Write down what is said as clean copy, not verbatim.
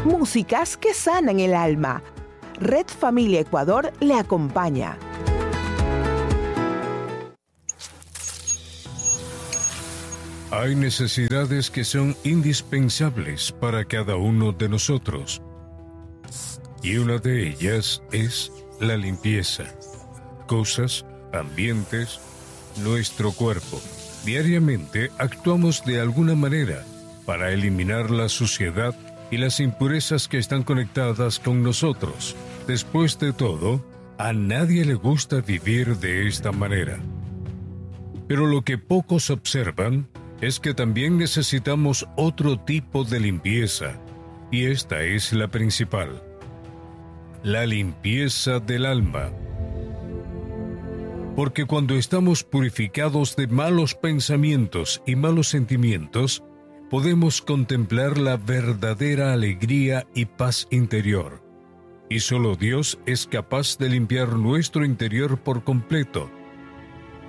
músicas que sanan el alma. Red Familia Ecuador le acompaña. Hay necesidades que son indispensables para cada uno de nosotros. Y una de ellas es la limpieza. Cosas, ambientes, nuestro cuerpo. Diariamente actuamos de alguna manera para eliminar la suciedad y las impurezas que están conectadas con nosotros. Después de todo, a nadie le gusta vivir de esta manera. Pero lo que pocos observan es que también necesitamos otro tipo de limpieza, y esta es la principal: la limpieza del alma. Porque cuando estamos purificados de malos pensamientos y malos sentimientos, podemos contemplar la verdadera alegría y paz interior. Y solo Dios es capaz de limpiar nuestro interior por completo,